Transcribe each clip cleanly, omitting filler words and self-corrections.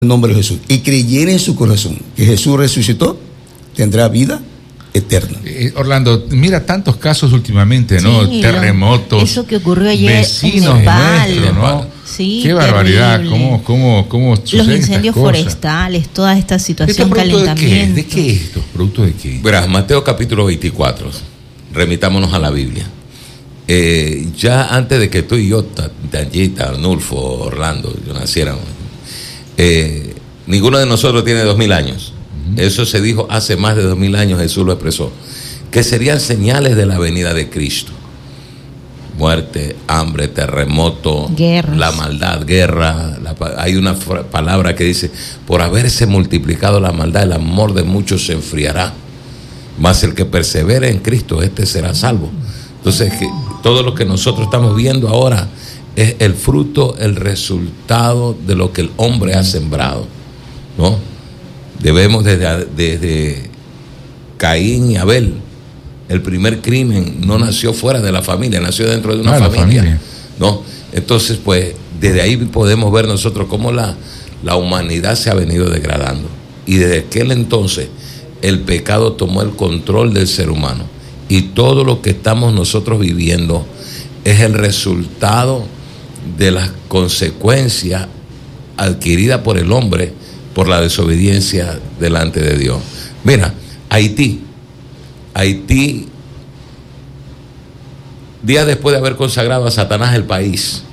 el nombre de Jesús y creyere en su corazón que Jesús resucitó, tendrá vida eterna. Orlando, mira tantos casos últimamente, ¿no? Sí, terremotos. Eso que ocurrió ayer vecinos en Nepal, nuestros, ¿no? Sí, qué barbaridad, terrible. cómo Los incendios forestales, toda esta situación, ¿De calentamiento. qué? ¿De qué esto? ¿Producto de qué? Verás, Mateo capítulo 24, remitámonos a la Biblia. Ya antes de que tú y yo, Tanyita, Arnulfo, Orlando, yo naciéramos, ninguno de nosotros tiene 2000 años. Eso se dijo hace más de 2000 años, Jesús lo expresó, que serían señales de la venida de Cristo: muerte, hambre, terremoto, guerras, la maldad, guerra. Hay una palabra que dice: por haberse multiplicado la maldad, el amor de muchos se enfriará, mas el que persevere en Cristo, este será salvo. Entonces, todo lo que nosotros estamos viendo ahora es el fruto, el resultado de lo que el hombre ha sembrado, ¿no? Debemos desde Caín y Abel, el primer crimen no nació fuera de la familia, nació dentro de una familia, ¿no? Entonces, pues, desde ahí podemos ver nosotros cómo la humanidad se ha venido degradando. Y desde aquel entonces, el pecado tomó el control del ser humano. Y todo lo que estamos nosotros viviendo es el resultado de las consecuencias adquiridas por el hombre por la desobediencia delante de Dios. Mira, Haití, días después de haber consagrado a Satanás el país,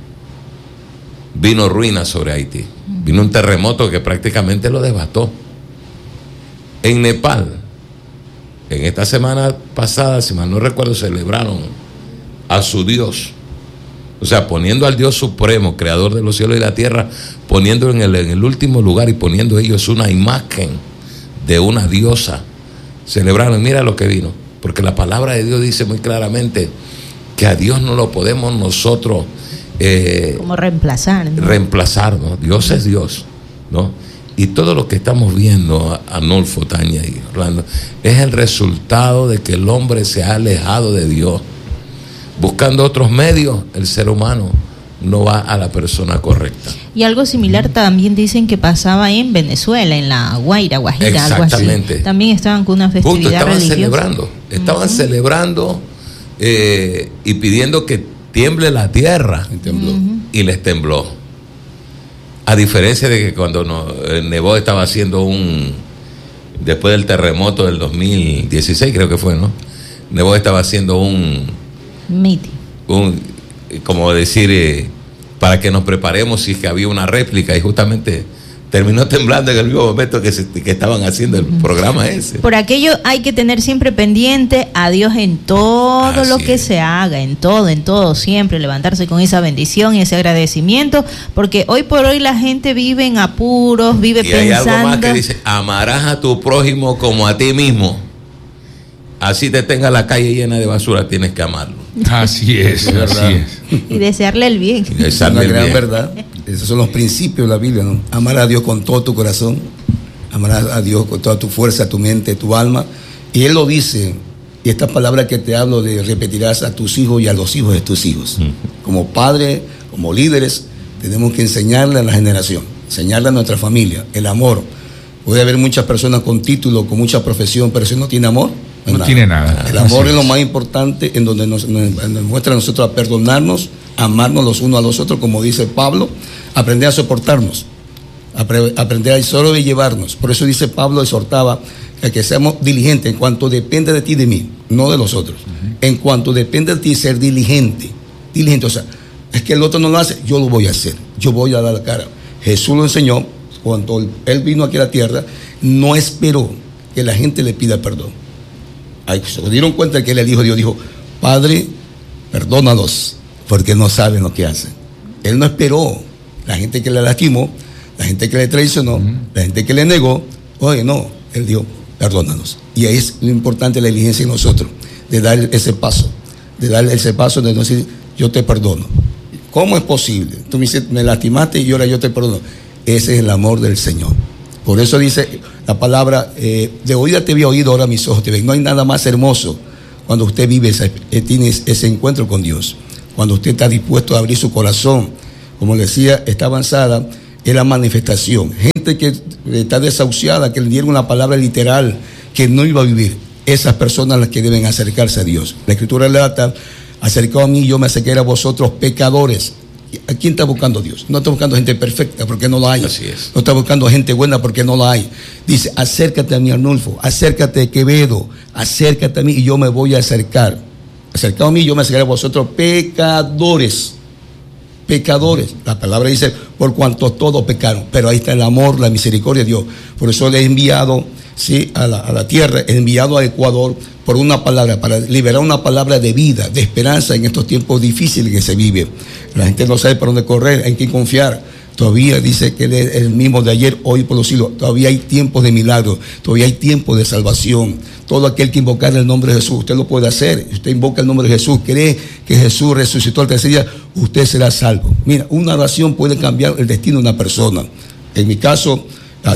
vino ruina sobre Haití. Vino un terremoto que prácticamente lo devastó. En Nepal, en esta semana pasada, si mal no recuerdo, celebraron a su Dios. O sea, poniendo al Dios supremo, creador de los cielos y la tierra, poniendo en el último lugar y poniendo ellos una imagen de una diosa. Celebraron, mira lo que vino. Porque la palabra de Dios dice muy claramente que a Dios no lo podemos nosotros como reemplazar, ¿no? Reemplazar, ¿no? Dios es Dios, ¿no? Y todo lo que estamos viendo, Arnulfo, Tania y Orlando, es el resultado de que el hombre se ha alejado de Dios. Buscando otros medios, el ser humano no va a la persona correcta. Y algo similar también dicen que pasaba en Venezuela, en la Guajira, algo así. También estaban con una festividad religiosa. Estaban celebrando y pidiendo que tiemble la tierra. Y les tembló. A diferencia de que cuando Nebot estaba haciendo después del terremoto del 2016, creo que fue, ¿no? Nebot estaba haciendo como decir, para que nos preparemos si es que había una réplica, y justamente terminó temblando en el mismo momento que estaban haciendo el programa ese. Por aquello hay que tener siempre pendiente a Dios en todo lo que se haga, en todo, siempre levantarse con esa bendición y ese agradecimiento, porque hoy por hoy la gente vive en apuros, vive pensando. Y hay algo más que dice: amarás a tu prójimo como a ti mismo. Así te tenga la calle llena de basura, tienes que amarlo. Así es, así es. Y desearle el bien. Es una gran verdad. Esos son los principios de la Biblia, ¿no? Amar a Dios con todo tu corazón, amar a Dios con toda tu fuerza, tu mente, tu alma. Y Él lo dice, y esta palabra que te hablo de repetirás a tus hijos y a los hijos de tus hijos. Como padres, como líderes, tenemos que enseñarle a la generación, enseñarle a nuestra familia, el amor. Puede haber muchas personas con título, con mucha profesión, pero si no tiene amor, no tiene nada. El amor es lo más importante, en donde nos muestra a nosotros a perdonarnos, a amarnos los unos a los otros, como dice Pablo, aprender a soportarnos, aprender a solo de llevarnos. Por eso dice Pablo, exhortaba a que seamos diligentes en cuanto depende de ti y de mí, no de los otros. En cuanto depende de ti, ser diligente, o sea, es que el otro no lo hace, yo lo voy a hacer, yo voy a dar la cara. Jesús lo enseñó cuando Él vino aquí a la tierra, no esperó que la gente le pida perdón. Se dieron cuenta de que él, el Hijo de Dios, dijo: Padre, perdónalos, porque no saben lo que hacen. Él no esperó la gente que le lastimó, la gente que le traicionó, la gente que le negó. Oye, no, él dijo: perdónanos. Y ahí es lo importante, la diligencia en nosotros, de dar ese paso, de decir: yo te perdono. ¿Cómo es posible? Tú me lastimaste y ahora yo te perdono. Ese es el amor del Señor. Por eso dice la palabra, de oída te había oído, ahora mis ojos te ven. No hay nada más hermoso cuando usted tiene ese encuentro con Dios. Cuando usted está dispuesto a abrir su corazón. Como le decía, está avanzada es la manifestación. Gente que está desahuciada, que le dieron una palabra literal, que no iba a vivir. Esas personas las que deben acercarse a Dios. La Escritura relata, acercado a mí, yo me acerqué a vosotros pecadores. ¿A quién está buscando Dios? No está buscando gente perfecta, porque no la hay. Así es. No está buscando gente buena, porque no la hay. Dice, acércate a mí, Arnulfo, acércate a Quevedo, acércate a mí y yo me voy a acercar. Acercado a mí, yo me acercaré a vosotros pecadores. Pecadores. La palabra dice, por cuanto todos pecaron. Pero ahí está el amor, la misericordia de Dios. Por eso le he enviado, ¿sí?, a la tierra, he enviado a Ecuador por una palabra, para liberar una palabra de vida, de esperanza en estos tiempos difíciles que se vive. La gente no sabe por dónde correr, hay que confiar. Todavía dice que Él es el mismo de ayer, hoy y por los siglos. Todavía hay tiempos de milagros, todavía hay tiempos de salvación. Todo aquel que invocar el nombre de Jesús, usted lo puede hacer. Usted invoca el nombre de Jesús, cree que Jesús resucitó al tercer día, usted será salvo. Mira, una oración puede cambiar el destino de una persona. En mi caso,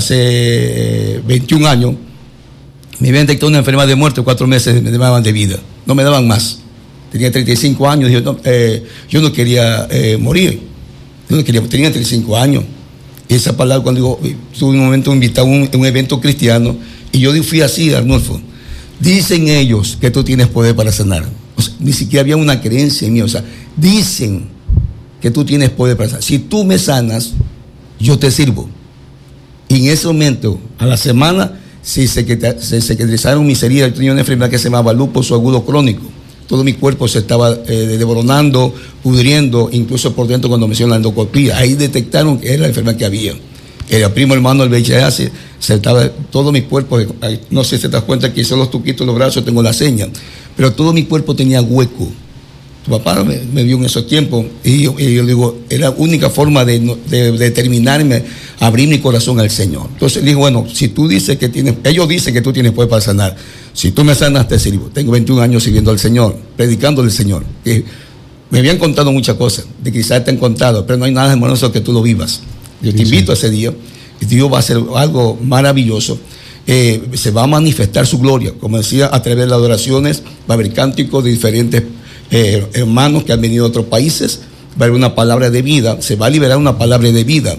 hace 21 años, me habían detectado una enfermedad de muerte, 4 meses me daban de vida, no me daban más. Tenía 35 años, yo no quería morir, tenía 35 años. Y esa palabra, cuando digo, tuve un momento invitado a un evento cristiano, y yo fui así, Arnulfo, dicen ellos que tú tienes poder para sanar. O sea, ni siquiera había una creencia en mí, o sea, dicen que tú tienes poder para sanar. Si tú me sanas, yo te sirvo. Y en ese momento, a la semana, se cicatrizaron mis heridas. Yo tenía una enfermedad que se llamaba lupus agudo crónico. Todo mi cuerpo se estaba desboronando, pudriendo, incluso por dentro cuando me hicieron la endoscopía. Ahí detectaron que era la enfermedad que había. Era primo hermano del VIH, todo mi cuerpo, no sé si te das cuenta que solo los tuquitos, los brazos, tengo la seña, pero todo mi cuerpo tenía hueco. Tu papá me vio en esos tiempos y yo digo, es la única forma de determinarme, abrir mi corazón al Señor. Entonces le digo, bueno, si tú dices que tienes, ellos dicen que tú tienes poder para sanar, si tú me sanas te sirvo. Tengo 21 años sirviendo al Señor, predicándole al Señor. Que me habían contado muchas cosas, de quizás te han contado, pero no hay nada hermoso que tú lo vivas. Yo te invito a ese día, y Dios va a hacer algo maravilloso. Se va a manifestar su gloria, como decía, a través de las adoraciones, va a haber cánticos de diferentes hermanos que han venido de otros países, va a haber una palabra de vida, se va a liberar una palabra de vida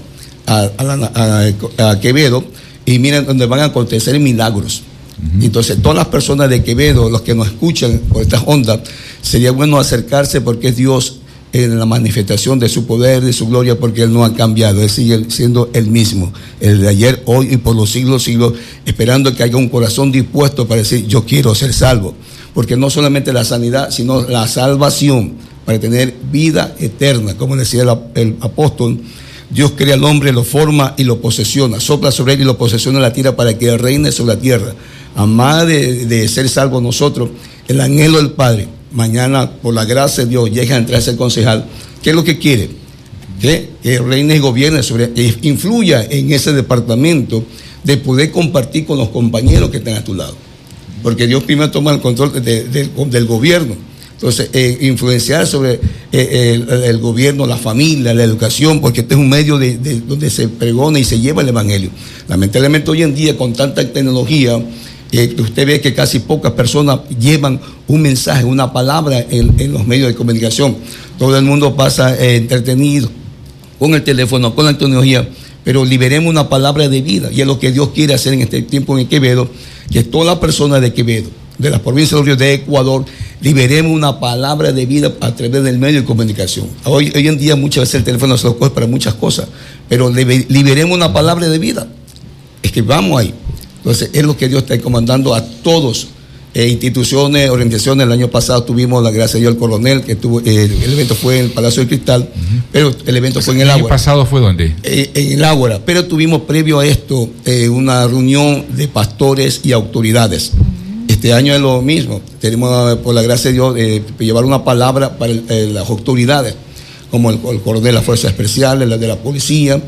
a Quevedo, y miren donde van a acontecer milagros. Entonces todas las personas de Quevedo, los que nos escuchan por estas ondas, sería bueno acercarse, porque es Dios en la manifestación de su poder, de su gloria, porque Él no ha cambiado, Él sigue siendo el mismo, el de ayer, hoy y por los siglos, esperando que haya un corazón dispuesto para decir, yo quiero ser salvo, porque no solamente la sanidad, sino la salvación, para tener vida eterna. Como decía el apóstol, Dios crea al hombre, lo forma y lo posesiona, sopla sobre él y lo posesiona en la tierra para que reine sobre la tierra. A más de ser salvos nosotros, el anhelo del Padre, mañana por la gracia de Dios llega a entrar a ser concejal. ¿Qué es lo que quiere? Que reine y gobierne que influya en ese departamento, de poder compartir con los compañeros que están a tu lado, porque Dios primero toma el control del gobierno. Entonces, influenciar sobre el gobierno, la familia, la educación, porque este es un medio donde se pregona y se lleva el evangelio. Lamentablemente hoy en día, con tanta tecnología, usted ve que casi pocas personas llevan un mensaje, una palabra en los medios de comunicación. Todo el mundo pasa entretenido con el teléfono, con la tecnología, pero liberemos una palabra de vida, y es lo que Dios quiere hacer en este tiempo en Quevedo, que todas las personas de Quevedo, de las provincias de Ecuador, liberemos una palabra de vida a través del medio de comunicación. Hoy en día muchas veces el teléfono se lo coge para muchas cosas, pero liberemos una palabra de vida, escribamos ahí. Entonces es lo que Dios está comandando a todos, instituciones, organizaciones. El año pasado tuvimos la gracia de Dios, el coronel, que tuvo, el evento fue en el Palacio del Cristal, pero el evento fue en el Ágora. ¿El año pasado fue dónde? En el Ágora, pero tuvimos previo a esto una reunión de pastores y autoridades. Este año es lo mismo, tenemos por la gracia de Dios llevar una palabra para las autoridades, como el coronel de las fuerzas especiales, las de la policía,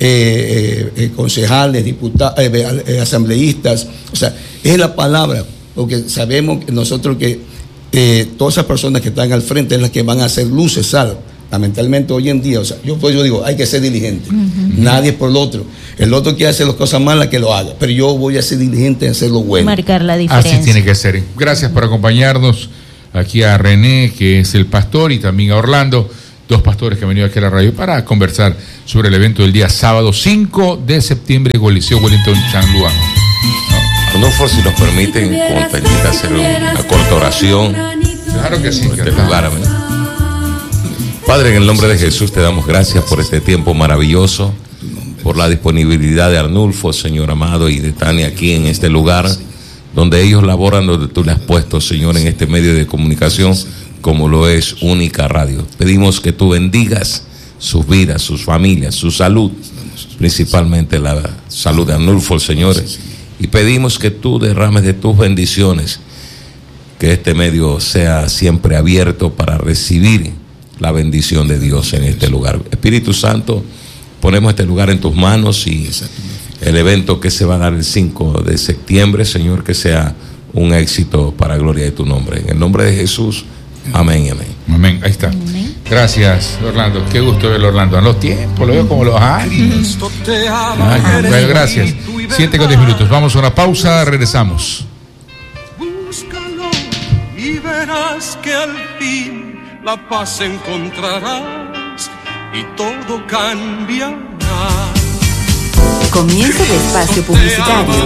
concejales, diputados, asambleístas. O sea, es la palabra, porque sabemos nosotros que todas esas personas que están al frente es las que van a hacer luces, sal. Lamentablemente hoy en día, o sea, yo digo, hay que ser diligente. Nadie es por el otro. El otro que hace las cosas malas, que lo haga, pero yo voy a ser diligente en hacer lo bueno. Marcar la diferencia. Así tiene que ser. Gracias por acompañarnos aquí a René, que es el pastor, y también a Orlando, dos pastores que han venido aquí a la radio para conversar sobre el evento del día sábado 5 de septiembre, Coliseo Wellington Chanluano. Arnulfo, si nos permiten, como te invita a hacer una corta oración. Claro que sí. Padre, en el nombre de Jesús te damos gracias por este tiempo maravilloso, por la disponibilidad de Arnulfo, Señor amado, y de Tania aquí en este lugar, donde ellos laboran, donde tú le has puesto, Señor, en este medio de comunicación, como lo es Única Radio. Pedimos que tú bendigas sus vidas, sus familias, su salud, principalmente la salud de Arnulfo, Señor, y pedimos que tú derrames de tus bendiciones, que este medio sea siempre abierto para recibir la bendición de Dios en este lugar. Espíritu Santo, ponemos este lugar en tus manos y el evento que se va a dar el 5 de septiembre, Señor, que sea un éxito para gloria de tu nombre. En el nombre de Jesús, amén y amén. Amén, ahí está. Amén. Gracias, Orlando. Qué gusto verlo, Orlando. En los tiempos, lo veo como los años. Bueno, gracias. 7:10. Vamos a una pausa, regresamos. Búscalo y verás que al fin la paz encontrarás y todo cambiará. Comienza el espacio publicitario.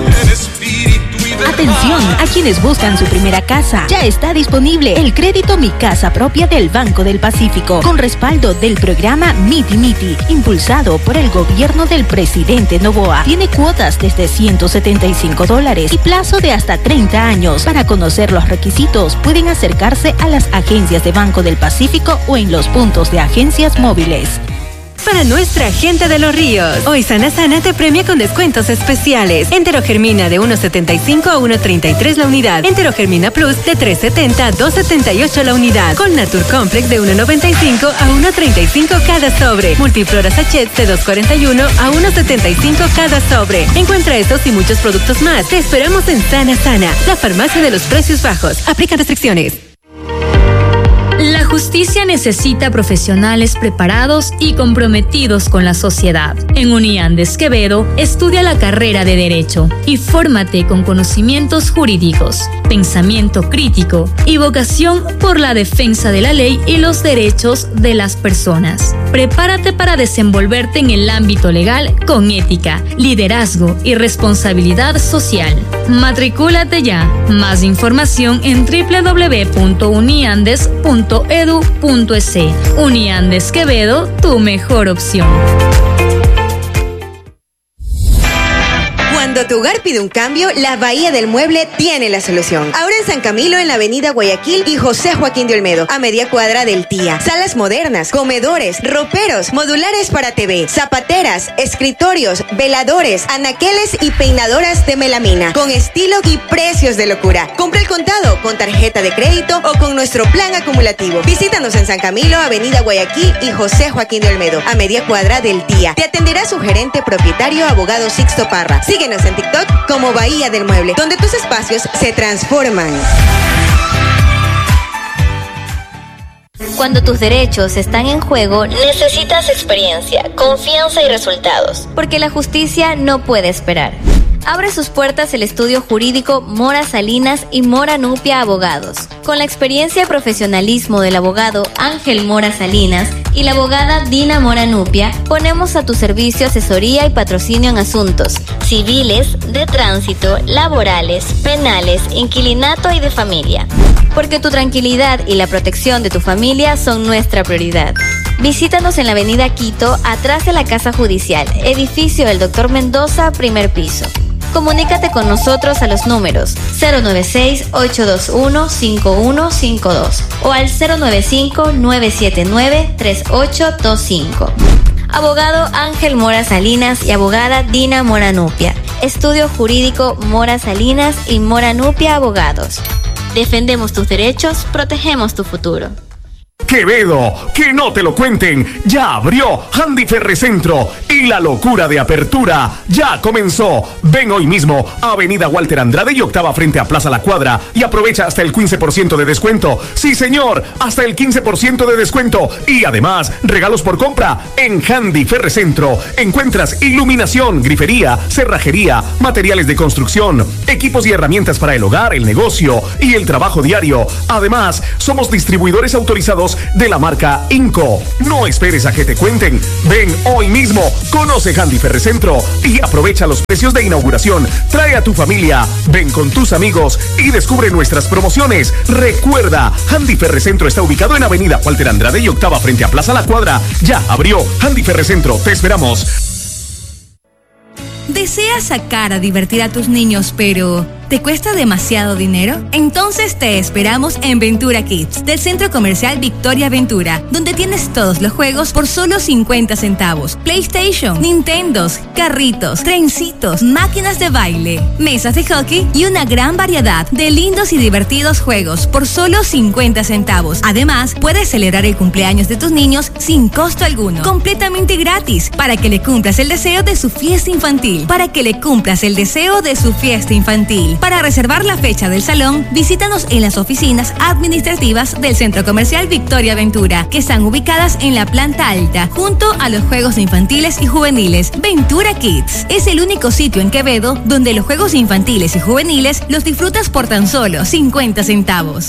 Atención a quienes buscan su primera casa. Ya está disponible el crédito Mi Casa Propia del Banco del Pacífico, con respaldo del programa Miti Miti, impulsado por el gobierno del presidente Noboa. Tiene cuotas desde $175 y plazo de hasta 30 años. Para conocer los requisitos, pueden acercarse a las agencias de Banco del Pacífico o en los puntos de agencias móviles. Para nuestra gente de Los Ríos, hoy Sana Sana te premia con descuentos especiales. Enterogermina de 1.75 a 1.33 la unidad. Enterogermina Plus de 3.70 a 2.78 la unidad. Con Natur Complex de 1.95 a 1.35 cada sobre. Multiflora Sachet de 2.41 a 1.75 cada sobre. Encuentra estos y muchos productos más. Te esperamos en Sana Sana, la farmacia de los precios bajos. Aplica restricciones. La justicia necesita profesionales preparados y comprometidos con la sociedad. En Uniandes Quevedo, estudia la carrera de Derecho y fórmate con conocimientos jurídicos, pensamiento crítico y vocación por la defensa de la ley y los derechos de las personas. Prepárate para desenvolverte en el ámbito legal con ética, liderazgo y responsabilidad social. Matricúlate ya. Más información en www.uniandes.edu.es. Uniandes Quevedo, tu mejor opción. Cuando tu hogar pide un cambio, la Bahía del Mueble tiene la solución. Ahora en San Camilo, en la avenida Guayaquil y José Joaquín de Olmedo, a media cuadra del TIA. Salas modernas, comedores, roperos, modulares para TV, zapateras, escritorios, veladores, anaqueles y peinadoras de melamina, con estilo y precios de locura. Compra el contado, con tarjeta de crédito o con nuestro plan acumulativo. Visítanos en San Camilo, avenida Guayaquil y José Joaquín de Olmedo, a media cuadra del TIA. Te atenderá su gerente propietario, abogado Sixto Parra. Síguenos en TikTok como Bahía del Mueble, donde tus espacios se transforman. Cuando tus derechos están en juego, necesitas experiencia, confianza y resultados, porque la justicia no puede esperar. Abre sus puertas el estudio jurídico Mora Salinas y Mora Nupia Abogados. Con la experiencia y profesionalismo del abogado Ángel Mora Salinas y la abogada Dina Mora Nupia, ponemos a tu servicio asesoría y patrocinio en asuntos civiles, de tránsito, laborales, penales, inquilinato y de familia. Porque tu tranquilidad y la protección de tu familia son nuestra prioridad. Visítanos en la avenida Quito, atrás de la Casa Judicial, edificio del Dr. Mendoza, primer piso. Comunícate con nosotros a los números 096-821-5152 o al 095-979-3825. Abogado Ángel Mora Salinas y abogada Dina Mora Nupia. Estudio Jurídico Mora Salinas y Mora Nupia Abogados. Defendemos tus derechos, protegemos tu futuro. Quevedo, que no te lo cuenten, ya abrió Handy Ferrecentro y la locura de apertura ya comenzó. Ven hoy mismo a Avenida Walter Andrade y Octava frente a Plaza La Cuadra y aprovecha hasta el 15% de descuento. Sí señor, hasta el 15% de descuento y además regalos por compra. En Handy Ferrecentro encuentras iluminación, grifería, cerrajería, materiales de construcción, equipos y herramientas para el hogar, el negocio y el trabajo diario. Además, somos distribuidores autorizados de la marca Inco. No esperes a que te cuenten. Ven hoy mismo, conoce Handy Ferrecentro y aprovecha los precios de inauguración. Trae a tu familia, ven con tus amigos y descubre nuestras promociones. Recuerda, Handy Ferrecentro está ubicado en Avenida Walter Andrade y Octava frente a Plaza La Cuadra. Ya abrió. Handy Ferrecentro, te esperamos. ¿Deseas sacar a divertir a tus niños, pero te cuesta demasiado dinero? Entonces te esperamos en Ventura Kids, del Centro Comercial Victoria Ventura, donde tienes todos los juegos por solo 50 centavos. PlayStation, Nintendos, carritos, trencitos, máquinas de baile, mesas de hockey y una gran variedad de lindos y divertidos juegos por solo 50 centavos. Además, puedes celebrar el cumpleaños de tus niños sin costo alguno, completamente gratis, para que le cumplas el deseo de su fiesta infantil. Para reservar la fecha del salón, visítanos en las oficinas administrativas del Centro Comercial Victoria Ventura, que están ubicadas en la planta alta, junto a los juegos infantiles y juveniles. Ventura Kids es el único sitio en Quevedo donde los juegos infantiles y juveniles los disfrutas por tan solo 50 centavos.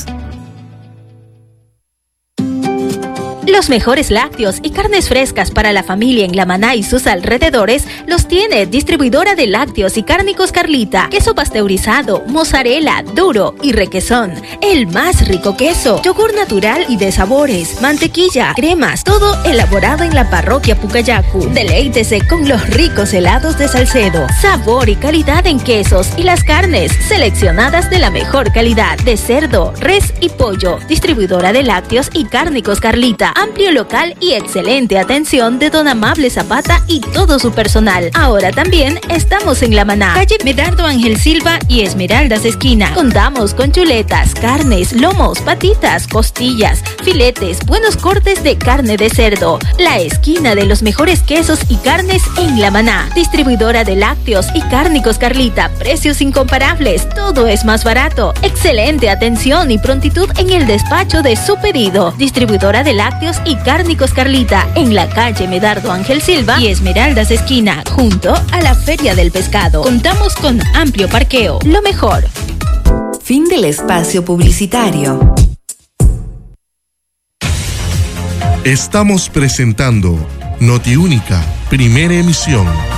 Los mejores lácteos y carnes frescas para la familia en La Maná y sus alrededores los tiene Distribuidora de Lácteos y Cárnicos Carlita. Queso pasteurizado, mozzarella, duro y requesón. El más rico queso, yogur natural y de sabores, mantequilla, cremas, todo elaborado en la parroquia Pucayacu. Deleítese con los ricos helados de Salcedo. Sabor y calidad en quesos y las carnes seleccionadas de la mejor calidad de cerdo, res y pollo. Distribuidora de Lácteos y Cárnicos Carlita. Amplio local y excelente atención de don Amable Zapata y todo su personal. Ahora también estamos en La Maná, calle Medardo Ángel Silva y Esmeraldas Esquina. Contamos con chuletas, carnes, lomos, patitas, costillas, filetes, buenos cortes de carne de cerdo. La esquina de los mejores quesos y carnes en La Maná. Distribuidora de Lácteos y Cárnicos Carlita. Precios incomparables, todo es más barato. Excelente atención y prontitud en el despacho de su pedido. Distribuidora de Lácteos y Cárnicos Carlita, en la calle Medardo Ángel Silva y Esmeraldas Esquina, junto a la Feria del Pescado. Contamos con amplio parqueo. Lo mejor. Fin del espacio publicitario. Estamos presentando Notiúnica, primera emisión.